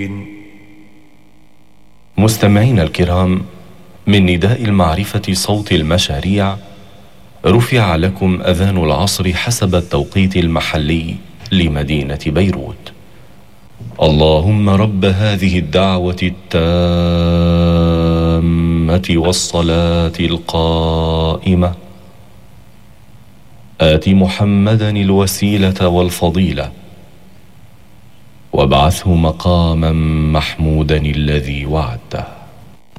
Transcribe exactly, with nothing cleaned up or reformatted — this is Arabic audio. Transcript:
مستمعينا الكرام، من نداء المعرفة صوت المشاريع رفع لكم أذان العصر حسب التوقيت المحلي لمدينة بيروت. اللهم رب هذه الدعوة التامة والصلاة القائمة آت محمدا الوسيلة والفضيلة وابعثه مقاما محمودا الذي وعدته.